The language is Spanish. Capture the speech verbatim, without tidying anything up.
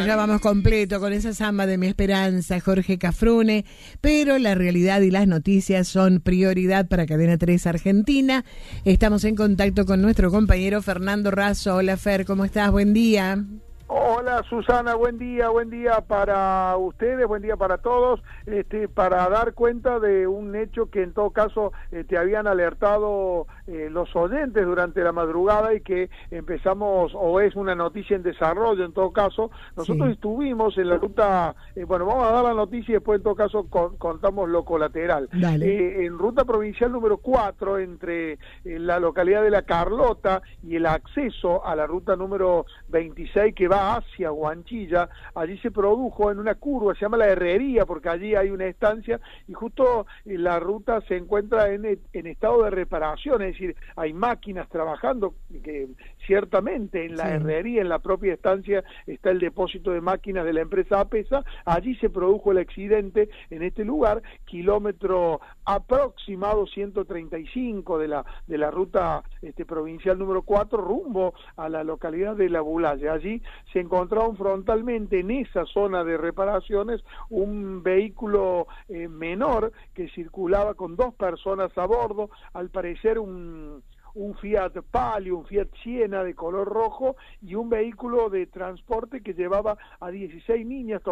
ya vamos completo con esa samba de mi esperanza, Jorge Cafrune, pero la realidad y las noticias son prioridad para Cadena tres Argentina. Estamos en contacto con nuestro compañero Fernando Razo. Hola Fer, ¿cómo estás? Buen día. Hola Susana, buen día, buen día para ustedes, buen día para todos, este, para dar cuenta de un hecho que en todo caso eh, te habían alertado eh, los oyentes durante la madrugada y que empezamos, o es una noticia en desarrollo en todo caso. Nosotros sí. estuvimos en la ruta, eh, bueno, vamos a dar la noticia y después en todo caso con, contamos lo colateral. Eh, en ruta provincial número cuatro, entre eh, la localidad de La Carlota y el acceso a la ruta número veintiséis que va hacia Guanchilla, allí se produjo en una curva, se llama La Herrería, porque allí hay una estancia y justo la ruta se encuentra en, en estado de reparación, es decir, hay máquinas trabajando, que ciertamente en la sí. herrería, en la propia estancia, está el depósito de máquinas de la empresa APESA, allí se produjo el accidente en este lugar, kilómetro aproximado ciento treinta y cinco de la, de la ruta este, provincial número cuatro, rumbo a la localidad de La Bulaya. Allí se encontraron frontalmente en esa zona de reparaciones un vehículo eh, menor que circulaba con dos personas a bordo, al parecer un un Fiat Palio, un Fiat Siena de color rojo y un vehículo de transporte que llevaba a dieciséis niñas.